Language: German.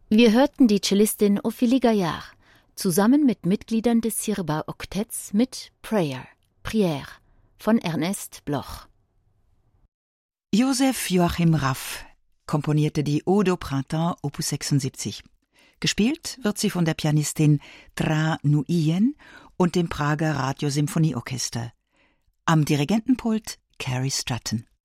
Wir hörten die Cellistin Ophélie Gaillard zusammen mit Mitgliedern des Sirba-Oktetts mit Prière von Ernest Bloch. Joseph Joachim Raff komponierte die Ode au Printemps Opus 76. Gespielt wird sie von der Pianistin Tra Nguyen und dem Prager Radiosymphonieorchester. Am Dirigentenpult Cary Stratton.